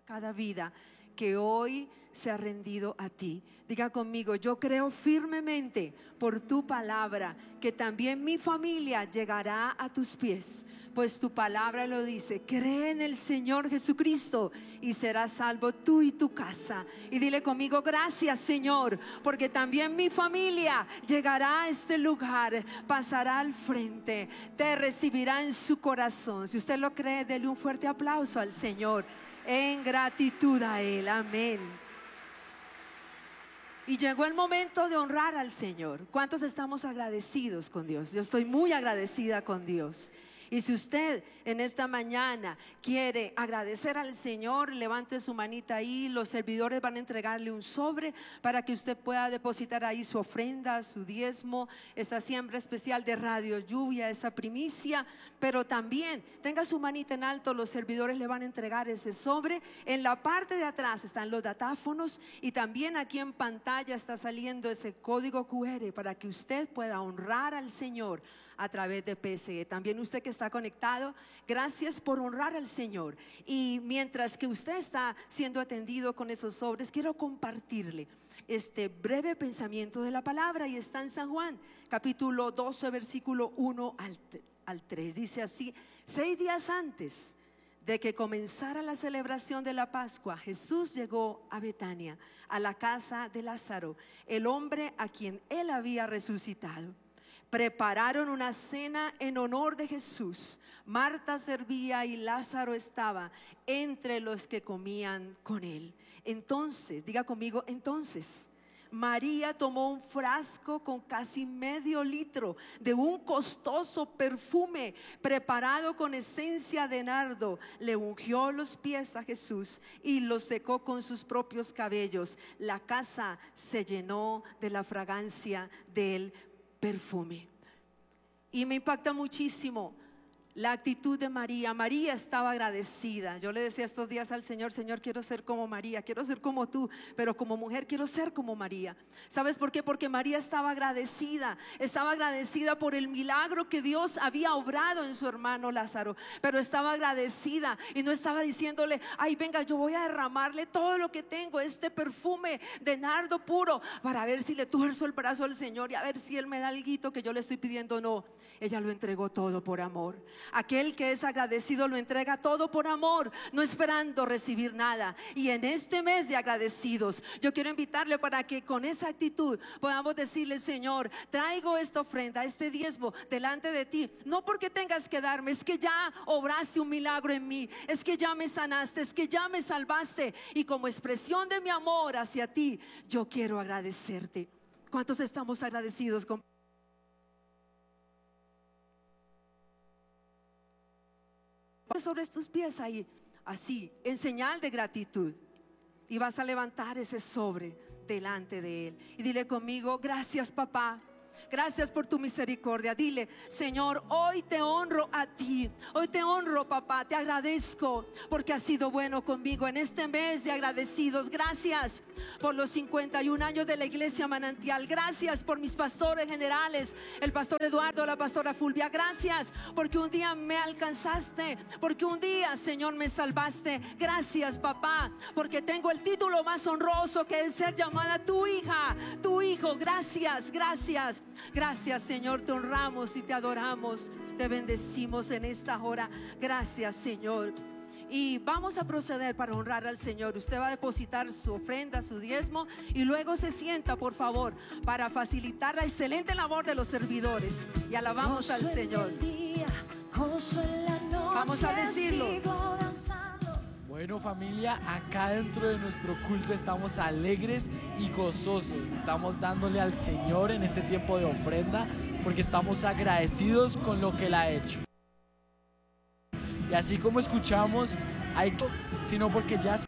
cada vida que hoy se ha rendido a ti. Diga conmigo: yo creo firmemente por tu palabra que también mi familia llegará a tus pies, pues tu palabra lo dice. Cree en el Señor Jesucristo y serás salvo tú y tu casa. Y dile conmigo: gracias, Señor, porque también mi familia llegará a este lugar, pasará al frente, te recibirá en su corazón. Si usted lo cree, dele un fuerte aplauso al Señor en gratitud a Él. Amén. Y llegó el momento de honrar al Señor. ¿Cuántos estamos agradecidos con Dios? Yo estoy muy agradecida con Dios. Y si usted en esta mañana quiere agradecer al Señor, levante su manita ahí. Los servidores van a entregarle un sobre para que usted pueda depositar ahí su ofrenda, su diezmo, esa siembra especial de Radio Lluvia, esa primicia. Pero también tenga su manita en alto, los servidores le van a entregar ese sobre. En la parte de atrás están los datáfonos y también aquí en pantalla está saliendo ese código QR para que usted pueda honrar al Señor a través de PSE. También usted que está conectado, gracias por honrar al Señor. Y mientras que usted está siendo atendido con esos sobres, quiero compartirle este breve pensamiento de la palabra, y está en San Juan capítulo 12 versículo 1 al 3. Dice así: 6 días antes de que comenzara la celebración de la Pascua, Jesús llegó a Betania, a la casa de Lázaro, el hombre a quien él había resucitado. Prepararon una cena en honor de Jesús. Marta servía y Lázaro estaba entre los que comían con él. Entonces, diga conmigo, entonces María tomó un frasco con casi medio litro de un costoso perfume preparado con esencia de nardo. Le ungió los pies a Jesús y los secó con sus propios cabellos. La casa se llenó de la fragancia del perfume. Y me impacta muchísimo la actitud de María. María estaba agradecida. Yo le decía estos días al Señor: Señor, quiero ser como María, quiero ser como tú, pero como mujer quiero ser como María. ¿Sabes por qué? Porque María estaba agradecida por el milagro que Dios había obrado en su hermano Lázaro, pero estaba agradecida y no estaba diciéndole: ay, venga, yo voy a derramarle todo lo que tengo, este perfume de nardo puro, para ver si le tuerzo el brazo al Señor y a ver si Él me da alguito que yo le estoy pidiendo. No, ella lo entregó todo por amor. Aquel que es agradecido lo entrega todo por amor, no esperando recibir nada. Y en este mes de agradecidos, yo quiero invitarle para que con esa actitud podamos decirle: Señor, traigo esta ofrenda, este diezmo delante de ti, no porque tengas que darme, es que ya obraste un milagro en mí, es que ya me sanaste, es que ya me salvaste, y como expresión de mi amor hacia ti, yo quiero agradecerte. ¿Cuántos estamos agradecidos con sobre tus pies ahí, así, en señal de gratitud? Y vas a levantar ese sobre delante de Él y dile conmigo: gracias, papá, gracias por tu misericordia. Dile: Señor, hoy te honro a ti, hoy te honro, papá, te agradezco porque has sido bueno conmigo en este mes de agradecidos. Gracias por los 51 años de la Iglesia Manantial. Gracias por mis pastores generales, el pastor Eduardo, la pastora Fulvia. Gracias porque un día me alcanzaste, porque un día, Señor, me salvaste. Gracias, papá, porque tengo el título más honroso, que es ser llamada tu hija, tu hijo. Gracias, gracias. Gracias, Señor, te honramos y te adoramos, te bendecimos en esta hora. Gracias, Señor. Y vamos a proceder para honrar al Señor. Usted va a depositar su ofrenda, su diezmo, y luego se sienta, por favor, para facilitar la excelente labor de los servidores. Y alabamos al Señor. Vamos a decirlo. Bueno, familia, acá dentro de nuestro culto estamos alegres y gozosos. Estamos dándole al Señor en este tiempo de ofrenda porque estamos agradecidos con lo que Él ha hecho. Y así como escuchamos, sino porque ya